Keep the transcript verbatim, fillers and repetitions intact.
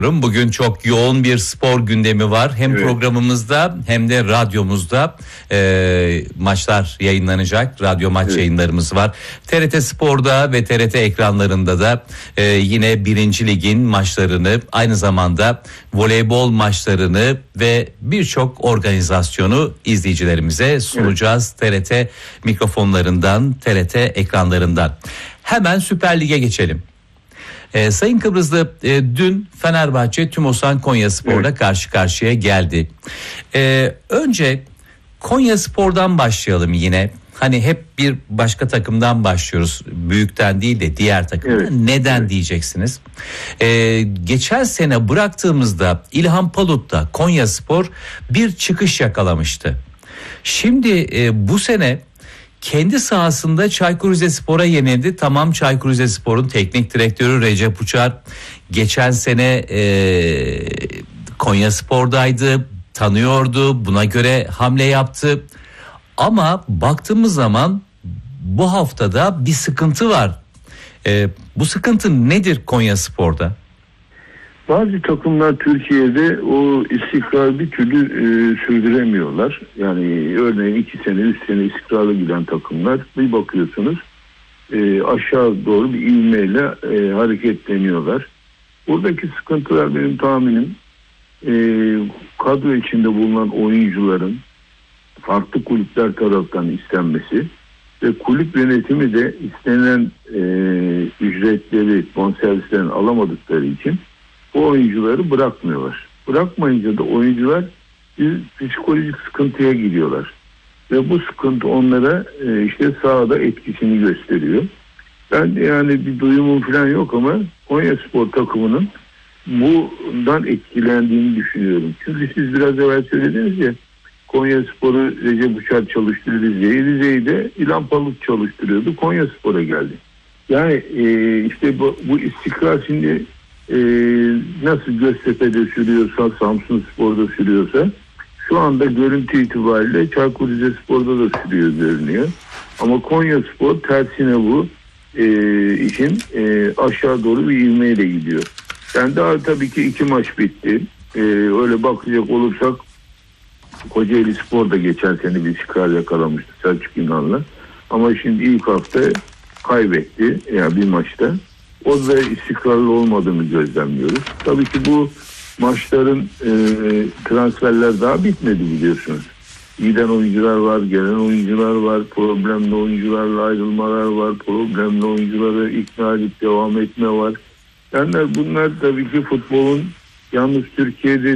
Bugün çok yoğun bir spor gündemi var. Hem evet. programımızda hem de radyomuzda e, maçlar yayınlanacak. Radyo maç evet. yayınlarımız var. T R T Spor'da ve T R T ekranlarında da e, yine birinci ligin maçlarını, aynı zamanda voleybol maçlarını ve birçok organizasyonu izleyicilerimize sunacağız. Evet. T R T mikrofonlarından, T R T ekranlarından. Hemen Süper Lig'e geçelim. Ee, Sayın Kıbrıslı e, dün Fenerbahçe Tümosan Konyaspor'la evet. karşı karşıya geldi. Ee, önce Konyaspor'dan başlayalım yine. Hani hep bir başka takımdan başlıyoruz. Büyükten değil de diğer takımdan. Evet. Neden evet. diyeceksiniz? Ee, geçen sene bıraktığımızda İlhan Palut'ta Konyaspor bir çıkış yakalamıştı. Şimdi e, bu sene kendi sahasında Çaykur Rizespor'a yenildi. Tamam, Çaykur Rizespor'un teknik direktörü Recep Uçar geçen sene e, Konyaspor'daydı, tanıyordu, buna göre hamle yaptı. Ama baktığımız zaman bu haftada bir sıkıntı var. E, bu sıkıntı nedir Konyaspor'da? Bazı takımlar Türkiye'de o istikrarı bir türlü e, sürdüremiyorlar. Yani örneğin iki sene, üç sene istikrarlı giden takımlar bir bakıyorsunuz e, aşağı doğru bir ivmeyle e, hareketleniyorlar. Buradaki sıkıntılar benim tahminim e, kadro içinde bulunan oyuncuların farklı kulüpler tarafından istenmesi ve kulüp yönetimi de istenen e, ücretleri, bonservislerini alamadıkları için o oyuncuları bırakmıyorlar. Bırakmayınca da oyuncular bir psikolojik sıkıntıya giriyorlar. Ve bu sıkıntı onlara e, işte sahada etkisini gösteriyor. Ben yani bir duyumum falan yok ama Konyaspor takımının bundan etkilendiğini düşünüyorum. Çünkü siz biraz evvel söylediniz ya, Konyaspor'u Recep Uçar çalıştırdı Rize'yi. Rize'yi de İlhan Palut çalıştırıyordu. Konyaspor'a geldi. Yani e, işte bu, bu istikrar şimdi Ee, nasıl Göztepe'de sürüyorsa, Samsunspor'da sürüyorsa şu anda görüntü itibariyle Çaykur Rizespor'da da sürüyor görünüyor. Ama Konyaspor tersine bu e, işin e, aşağı doğru bir ivmeyle gidiyor. Yani daha tabii ki iki maç bitti. E, öyle bakacak olursak Kocaeli Spor da geçen sene bir çıkar yakalamıştı Selçuk İnan'la. Ama şimdi ilk hafta kaybetti yani bir maçta. O da istikrarlı olmadığını gözlemliyoruz. Tabii ki bu maçların e, transferler daha bitmedi biliyorsunuz. Giden oyuncular var, gelen oyuncular var, problemli oyuncularla ayrılmalar var, problemli oyuncuları ikna edip devam etme var. Yani bunlar tabii ki futbolun yalnız Türkiye'de